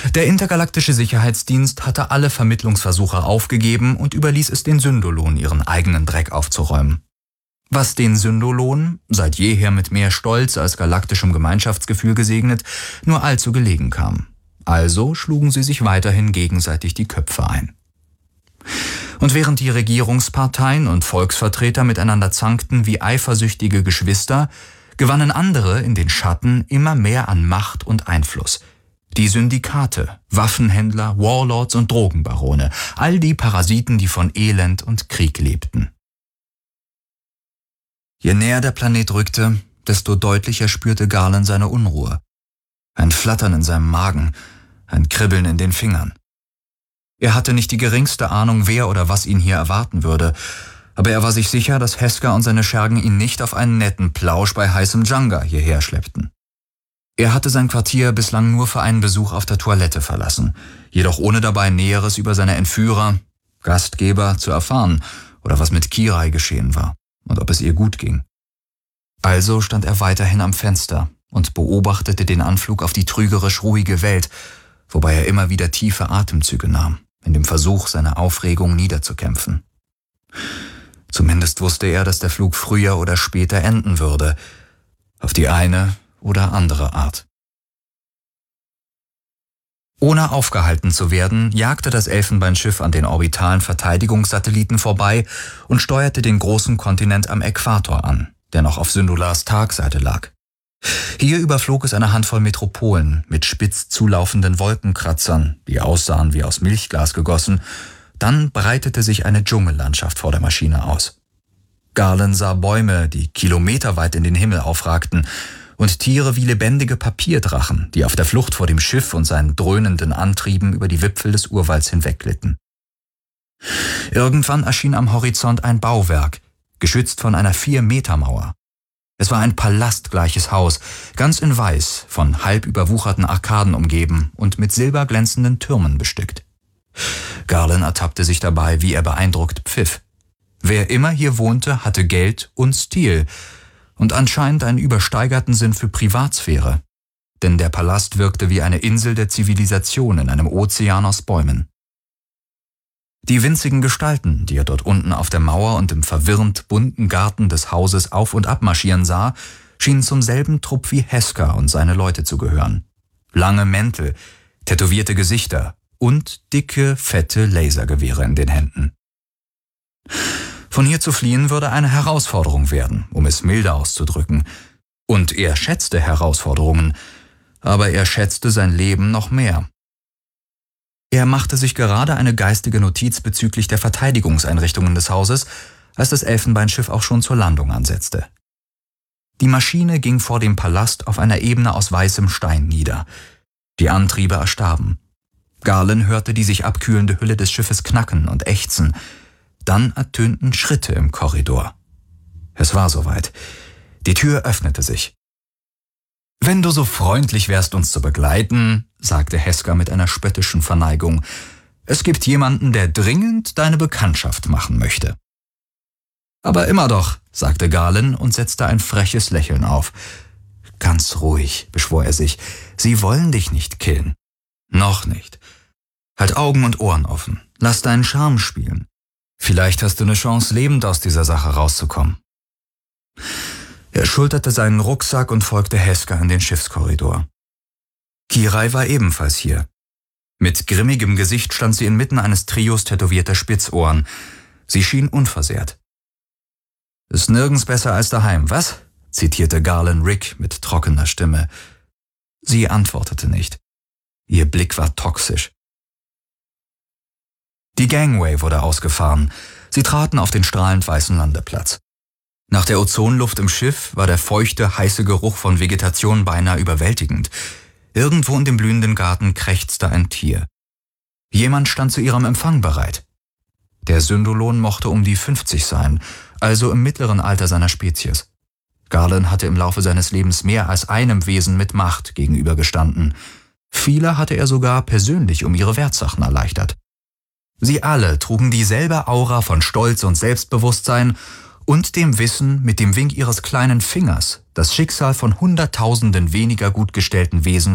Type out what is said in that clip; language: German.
Der intergalaktische Sicherheitsdienst hatte alle Vermittlungsversuche aufgegeben und überließ es den Syndolonen, ihren eigenen Dreck aufzuräumen. Was den Syndolonen, seit jeher mit mehr Stolz als galaktischem Gemeinschaftsgefühl gesegnet, nur allzu gelegen kam. Also schlugen sie sich weiterhin gegenseitig die Köpfe ein. Und während die Regierungsparteien und Volksvertreter miteinander zankten wie eifersüchtige Geschwister, gewannen andere in den Schatten immer mehr an Macht und Einfluss. Die Syndikate, Waffenhändler, Warlords und Drogenbarone, all die Parasiten, die von Elend und Krieg lebten. Je näher der Planet rückte, desto deutlicher spürte Garland seine Unruhe. Ein Flattern in seinem Magen, ein Kribbeln in den Fingern. Er hatte nicht die geringste Ahnung, wer oder was ihn hier erwarten würde, aber er war sich sicher, dass Heska und seine Schergen ihn nicht auf einen netten Plausch bei heißem Djanga hierher schleppten. Er hatte sein Quartier bislang nur für einen Besuch auf der Toilette verlassen, jedoch ohne dabei Näheres über seine Entführer, Gastgeber zu erfahren oder was mit Kirai geschehen war und ob es ihr gut ging. Also stand er weiterhin am Fenster und beobachtete den Anflug auf die trügerisch ruhige Welt, wobei er immer wieder tiefe Atemzüge nahm, in dem Versuch, seine Aufregung niederzukämpfen. Zumindest wusste er, dass der Flug früher oder später enden würde, auf die eine oder andere Art. Ohne aufgehalten zu werden, jagte das Elfenbeinschiff an den orbitalen Verteidigungssatelliten vorbei und steuerte den großen Kontinent am Äquator an, der noch auf Syndulars Tagseite lag. Hier überflog es eine Handvoll Metropolen mit spitz zulaufenden Wolkenkratzern, die aussahen wie aus Milchglas gegossen. Dann breitete sich eine Dschungellandschaft vor der Maschine aus. Garland sah Bäume, die kilometerweit in den Himmel aufragten, und Tiere wie lebendige Papierdrachen, die auf der Flucht vor dem Schiff und seinen dröhnenden Antrieben über die Wipfel des Urwalds hinwegglitten. Irgendwann erschien am Horizont ein Bauwerk, geschützt von einer 4-Meter-Mauer. Es war ein palastgleiches Haus, ganz in Weiß, von halb überwucherten Arkaden umgeben und mit silberglänzenden Türmen bestückt. Garland ertappte sich dabei, wie er beeindruckt pfiff. Wer immer hier wohnte, hatte Geld und Stil und anscheinend einen übersteigerten Sinn für Privatsphäre, denn der Palast wirkte wie eine Insel der Zivilisation in einem Ozean aus Bäumen. Die winzigen Gestalten, die er dort unten auf der Mauer und im verwirrend bunten Garten des Hauses auf und ab marschieren sah, schienen zum selben Trupp wie Heska und seine Leute zu gehören. Lange Mäntel, tätowierte Gesichter und dicke, fette Lasergewehre in den Händen. Von hier zu fliehen würde eine Herausforderung werden, um es milde auszudrücken. Und er schätzte Herausforderungen, aber er schätzte sein Leben noch mehr. Er machte sich gerade eine geistige Notiz bezüglich der Verteidigungseinrichtungen des Hauses, als das Elfenbeinschiff auch schon zur Landung ansetzte. Die Maschine ging vor dem Palast auf einer Ebene aus weißem Stein nieder. Die Antriebe erstarben. Garland hörte die sich abkühlende Hülle des Schiffes knacken und ächzen. Dann ertönten Schritte im Korridor. Es war soweit. Die Tür öffnete sich. »Wenn du so freundlich wärst, uns zu begleiten«, sagte Heska mit einer spöttischen Verneigung. »Es gibt jemanden, der dringend deine Bekanntschaft machen möchte.« »Aber immer doch«, sagte Garland und setzte ein freches Lächeln auf. »Ganz ruhig«, beschwor er sich, »sie wollen dich nicht killen.« »Noch nicht. Halt Augen und Ohren offen. Lass deinen Charme spielen. Vielleicht hast du eine Chance, lebend aus dieser Sache rauszukommen.« Er schulterte seinen Rucksack und folgte Heska in den Schiffskorridor. Kirai war ebenfalls hier. Mit grimmigem Gesicht stand sie inmitten eines Trios tätowierter Spitzohren. Sie schien unversehrt. »Ist nirgends besser als daheim, was?« zitierte Garland Rick mit trockener Stimme. Sie antwortete nicht. Ihr Blick war toxisch. Die Gangway wurde ausgefahren. Sie traten auf den strahlend weißen Landeplatz. Nach der Ozonluft im Schiff war der feuchte, heiße Geruch von Vegetation beinahe überwältigend. Irgendwo in dem blühenden Garten krächzte ein Tier. Jemand stand zu ihrem Empfang bereit. Der Syndolon mochte um die 50 sein, also im mittleren Alter seiner Spezies. Garland hatte im Laufe seines Lebens mehr als einem Wesen mit Macht gegenübergestanden. Viele hatte er sogar persönlich um ihre Wertsachen erleichtert. Sie alle trugen dieselbe Aura von Stolz und Selbstbewusstsein und dem Wissen, mit dem Wink ihres kleinen Fingers das Schicksal von Hunderttausenden weniger gut gestellten Wesen